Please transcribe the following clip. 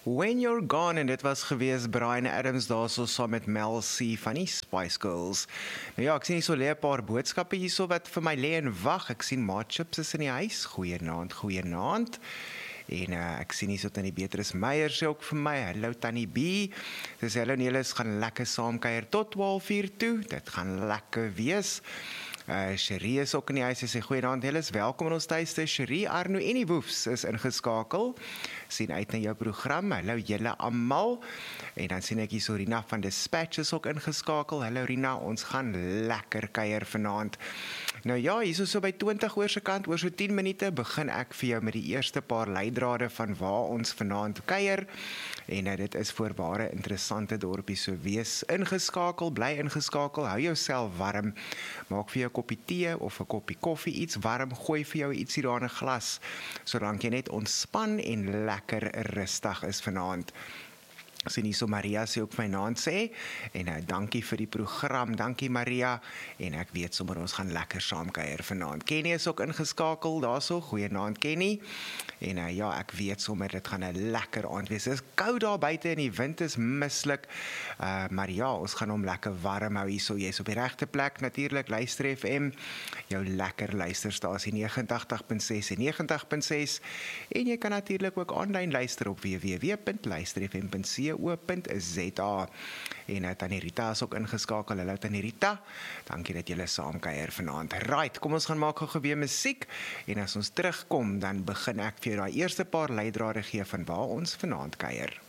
When You're Gone, en dit was gewees Bryan Adams daarso saam met Mel C van die Spice Girls. Nou ja, ek sien hier so lê 'n paar boodskappe hierso wat vir my lê en wag. Ek sien Maat Chips is in die huis. Goeienaand. En ek sien hier so Tannie Beatrice Meyer sê ook vir my, hallo Tannie B. Dis hallo en julle gaan lekker saamkuier tot 12:00 toe. Dit gaan lekker wees. Cherie is ook in die huis, sy sê goeienaand, julle is welkom in ons tuiste. Cherie, Arno en die Woefs is ingeskakel. Sien uit na jou program, hallo julle almal. En dan sien ek hier so Rina van Dispatch is ook ingeskakel. Hallo Rina, ons gaan lekker kuier vanaand. Nou ja, hier so by 20 oor se kant, oor so 10 minute, begin ek vir jou met die eerste paar leidrade van waar ons vanaand kuier. En dit is voorware interessante dorpie, so wees ingeskakel, bly ingeskakel, hou jouself warm, maak vir jou 'n koppie tee of 'n koppie koffie, iets warm, gooi vir jou ietsie daar in 'n glas, solank jy net ontspan en lekker rustig is vanaand. Sien hier so Maria sê ook my naam sê, en dankie vir die program, dankie Maria, en ek weet sommer ons gaan lekker saamkuier vanaand. Kenny is ook ingeskakel daarso, goeienaand Kenny, en ja, ek weet sommer dit gaan 'n lekker aand wees. Dit is koud daar buite en die wind is mislik, maar ja, ons gaan hom lekker warm hou hierso, jy's op die regte plek natuurlik, Luister FM, jou lekker luisterstasie 89.6 en 90.6, en jy kan natuurlik ook aanlyn luister op www.luisterfm.co.za. En Tannie Rita is ook ingeskakel. Hallo Tannie Rita, dankie dat julle saamkuier vanaand. Right, kom ons gaan maak gou weer musiek, en as ons terugkom, dan begin ek vir daai eerste paar leidrade gee van waar ons vanaand kuier.